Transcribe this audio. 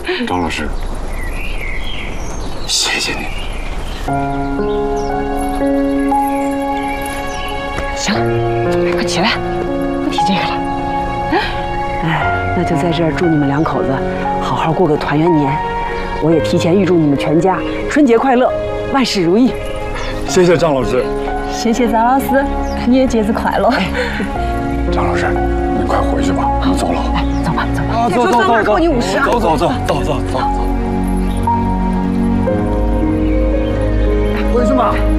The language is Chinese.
张老师，谢谢你。 行了，快起来，不提这个了。 哎，那就在这儿祝你们两口子好好过个团圆年。我也提前预祝你们全家春节快乐，万事如意。 谢谢张老师。 谢谢张老师，你也节日快乐。 张老师，你快回去吧，我走了。 哎，走吧，走吧。 走走走， 扣你50啊！ 走，回去吧。